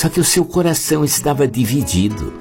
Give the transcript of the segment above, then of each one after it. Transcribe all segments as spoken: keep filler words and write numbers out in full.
Só que o seu coração estava dividido.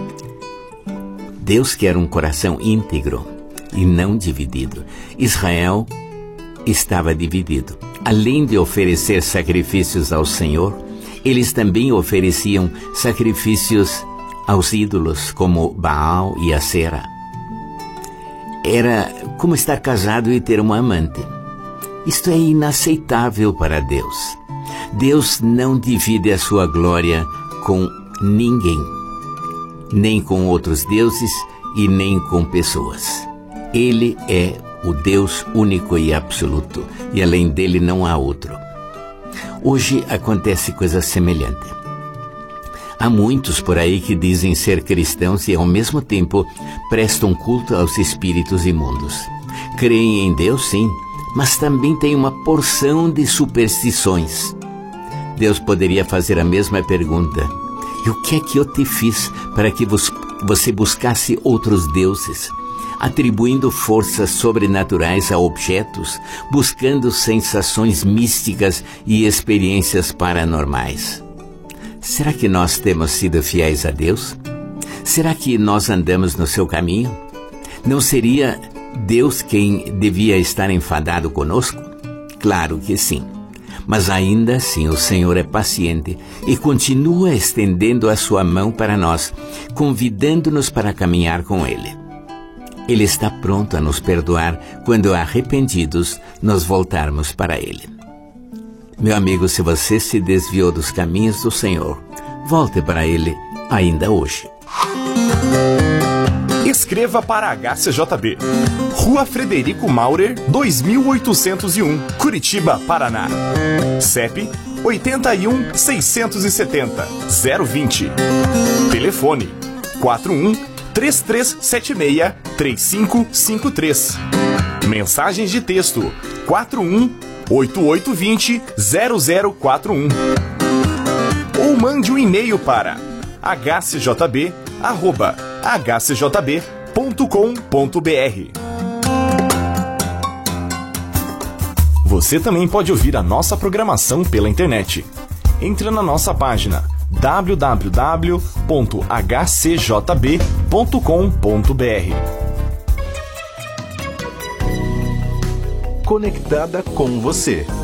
Deus quer um coração íntegro e não dividido. Israel estava dividido. Além de oferecer sacrifícios ao Senhor, eles também ofereciam sacrifícios aos ídolos, como Baal e Acera. Era como estar casado e ter uma amante. Isto é inaceitável para Deus. Deus não divide a sua glória com ninguém, nem com outros deuses e nem com pessoas. Ele é o Deus único e absoluto, e além dele não há outro. Hoje acontece coisa semelhante. Há muitos por aí que dizem ser cristãos e ao mesmo tempo prestam culto aos espíritos imundos. Creem em Deus, sim, mas também têm uma porção de superstições. Deus poderia fazer a mesma pergunta: e o que é que eu te fiz para que você buscasse outros deuses, atribuindo forças sobrenaturais a objetos, buscando sensações místicas e experiências paranormais? Será que nós temos sido fiéis a Deus? Será que nós andamos no seu caminho? Não seria Deus quem devia estar enfadado conosco? Claro que sim. Mas ainda assim o Senhor é paciente e continua estendendo a sua mão para nós, convidando-nos para caminhar com Ele. Ele está pronto a nos perdoar quando, arrependidos, nos voltarmos para Ele. Meu amigo, se você se desviou dos caminhos do Senhor, volte para Ele ainda hoje. Escreva para H C J B, Rua Frederico Maurer, dois mil oitocentos e um, Curitiba, Paraná. C E P oito um, seis sete zero, zero vinte. Telefone quatro um, três três sete seis, três cinco cinco três. Mensagens de texto quatro um, oito oito dois zero, zero zero quatro um. Ou mande um e-mail para h c j b arroba h c j b ponto com ponto b r. Você também pode ouvir a nossa programação pela internet. Entre na nossa página w w w ponto h c j b ponto com ponto b r. Conectada com você.